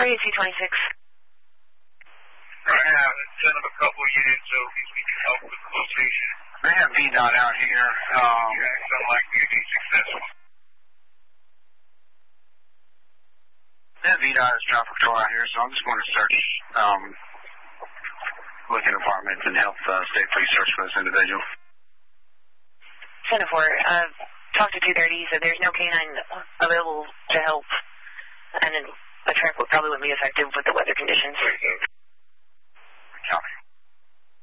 RAC 26. I have sent him a couple of units so we can help with the location. They have VDOT out here. It's unlikely to be successful. They have VDOT as traffic control out here, so I'm just going to search, looking apartments and help state police search for this individual. 10-4, talked to 230, he said there's no canine available to help, and a track probably wouldn't be effective with the weather conditions. Copy.